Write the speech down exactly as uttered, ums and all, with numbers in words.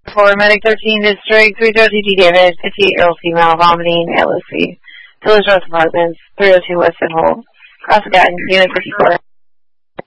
For Medic thirteen District, three oh two G David, fifty-eight-year-old female, vomiting, A L O C. Village Rose Apartments, three oh two West Holt. Cross Gatton, Unit fifty-four.